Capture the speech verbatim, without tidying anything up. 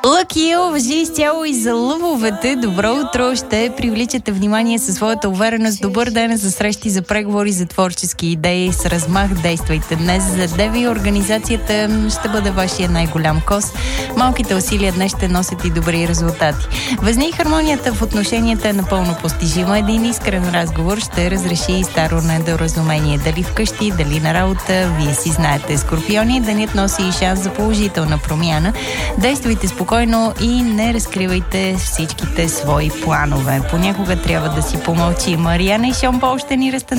Лъки въжи изцяло и за лъвовете. Добро утро! Ще привличате внимание със своята увереност. Добър ден за срещи, за преговори, за творчески идеи. С размах действайте днес. За Деви организацията ще бъде вашия най-голям кос. Малките усилия днес ще носят и добри резултати. Възни и хармонията в отношенията е напълно постижима. Един искрен разговор ще разреши и старо недоразумение. Дали вкъщи, дали на работа, вие си знаете. Скорпиони, денят носи и шанс за положителна промяна. Действайте спокойно и не разкривайте всичките свои планове. Понякога трябва да си помълчи. Мариана и Шон Пол ще ни разтанцуват.